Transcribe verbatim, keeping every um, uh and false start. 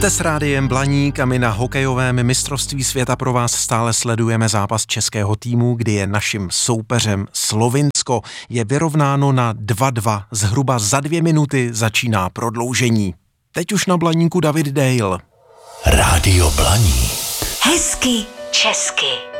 Jste s rádiem Blaník a my na hokejovém mistrovství světa pro vás stále sledujeme zápas českého týmu, kdy je naším soupeřem Slovinsko. Je vyrovnáno na dva dva, zhruba za dvě minuty začíná prodloužení. Teď už na Blaníku David Dale. Rádio Blaník. Hezky česky.